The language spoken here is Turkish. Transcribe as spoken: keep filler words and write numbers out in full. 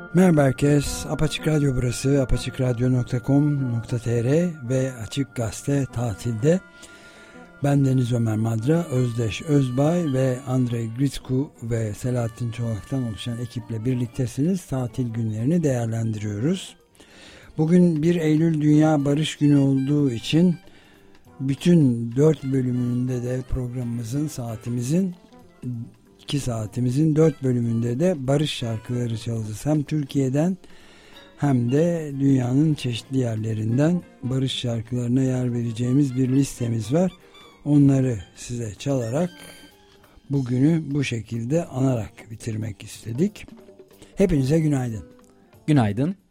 Merhaba herkes. Apaçık Radyo burası. apaçık radyo nokta com nokta tr ve Açık Gazete tatilde. Ben Deniz Ömer Madra, Özdeş Özbay ve Andrei Gritsku ve Selahattin Çolak'tan oluşan ekiple birliktesiniz. Tatil günlerini değerlendiriyoruz. Bugün bir Eylül Dünya Barış Günü olduğu için bütün dört bölümünde de programımızın, saatimizin, iki saatimizin dört bölümünde de barış şarkıları çalacağız. Hem Türkiye'den hem de dünyanın çeşitli yerlerinden barış şarkılarına yer vereceğimiz bir listemiz var. Onları size çalarak bugünü bu şekilde anarak bitirmek istedik. Hepinize günaydın. Günaydın.